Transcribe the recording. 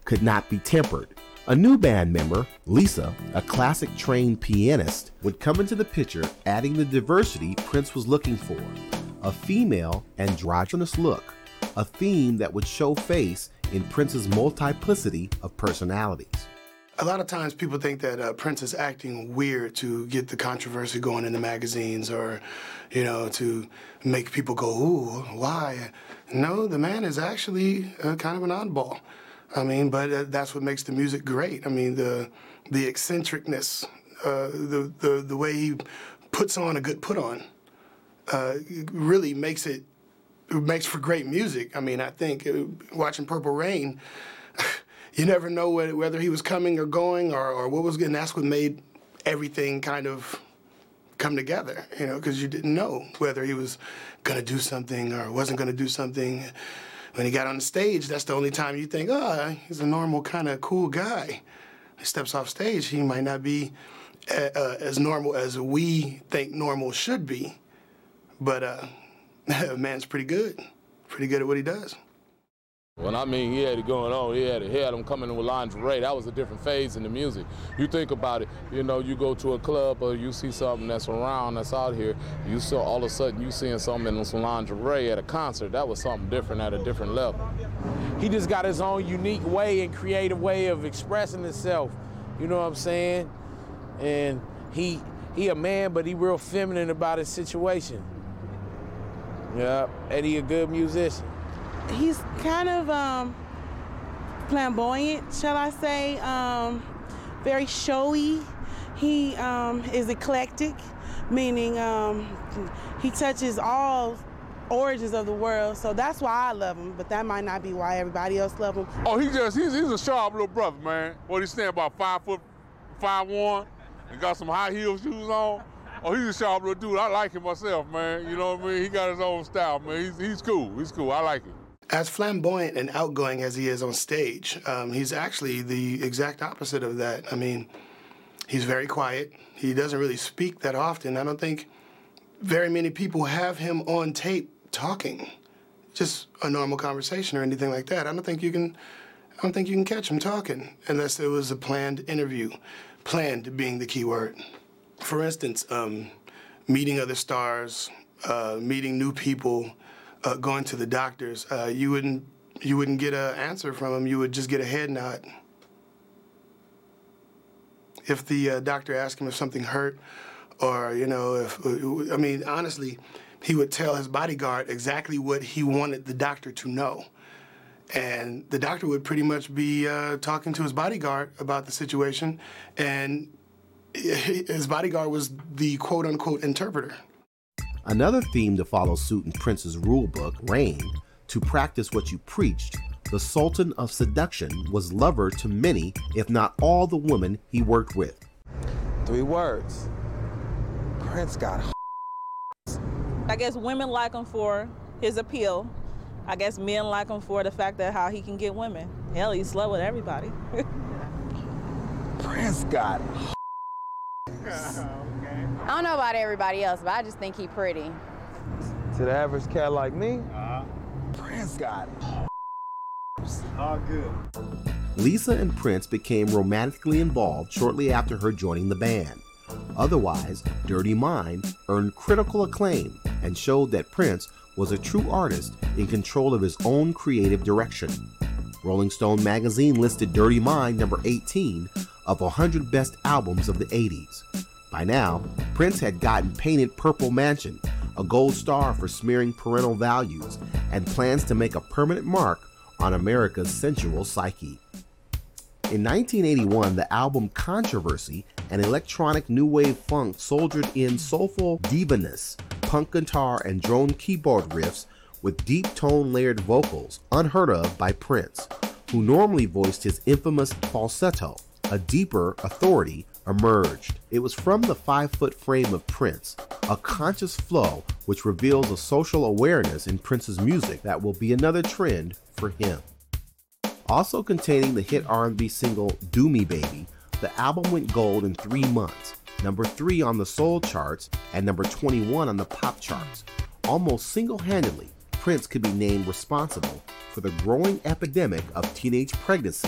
could not be tempered. A new band member, Lisa, a classic trained pianist, would come into the picture, adding the diversity Prince was looking for. A female androgynous look, a theme that would show face in Prince's multiplicity of personalities. A lot of times people think that Prince is acting weird to get the controversy going in the magazines or, to make people go, ooh, why? No, the man is actually kind of an oddball. But that's what makes the music great. The eccentricness, the way he puts on a good put-on really makes for great music. I think watching Purple Rain, you never know whether he was coming or going or what was good, and that's what made everything kind of come together, because you didn't know whether he was going to do something or wasn't going to do something. When he got on the stage, that's the only time you think, he's a normal kind of cool guy. He steps off stage, he might not be as normal as we think normal should be, but man's pretty good at what he does. Well, he had it going on. He had him coming in with lingerie. That was a different phase in the music. You think about it, you go to a club or you see something that's around, that's out here, you saw all of a sudden you seeing something in some lingerie at a concert. That was something different at a different level. He just got his own unique way and creative way of expressing himself. You know what I'm saying? And he a man, but he real feminine about his situation. Yeah, and he a good musician. He's kind of flamboyant, shall I say, very showy. He is eclectic, meaning he touches all origins of the world, so that's why I love him, but that might not be why everybody else loves him. Oh, he's a sharp little brother, man. What, he stand about 5'1", and got some high heel shoes on? Oh, he's a sharp little dude. I like him myself, man. You know what I mean? He got his own style, man. He's cool. He's cool. I like him. As flamboyant and outgoing as he is on stage, he's actually the exact opposite of that. He's very quiet. He doesn't really speak that often. I don't think very many people have him on tape talking, just a normal conversation or anything like that. I don't think you can catch him talking unless it was a planned interview, planned being the key word. For instance, meeting other stars, meeting new people, going to the doctors, you wouldn't get an answer from him. You would just get a head nod. If the doctor asked him if something hurt, or honestly, he would tell his bodyguard exactly what he wanted the doctor to know, and the doctor would pretty much be talking to his bodyguard about the situation, and his bodyguard was the quote-unquote interpreter. Another theme to follow suit in Prince's rule book reigned: to practice what you preached. The Sultan of Seduction was lover to many, if not all, the women he worked with. 3 words. Prince got I guess women like him for his appeal. I guess men like him for the fact that how he can get women. Hell, he's slow with everybody. Prince got I don't know about everybody else, but I just think he's pretty. To the average cat like me, Prince got all good. Lisa and Prince became romantically involved shortly after her joining the band. Otherwise, Dirty Mind earned critical acclaim and showed that Prince was a true artist in control of his own creative direction. Rolling Stone magazine listed Dirty Mind number 18 of 100 best albums of the 80s. By now, Prince had gotten painted Purple Mansion, a gold star for smearing parental values, and plans to make a permanent mark on America's sensual psyche. In 1981, the album Controversy, an electronic new wave funk soldiered in soulful divaness, punk guitar and drone keyboard riffs with deep tone layered vocals unheard of by Prince, who normally voiced his infamous falsetto. A deeper authority emerged. It was from the 5-foot frame of Prince, a conscious flow which reveals a social awareness in Prince's music that will be another trend for him. Also containing the hit R&B single Do Me Baby, the album went gold in 3 months, number 3 on the soul charts and number 21 on the pop charts. Almost single-handedly, Prince could be named responsible for the growing epidemic of teenage pregnancy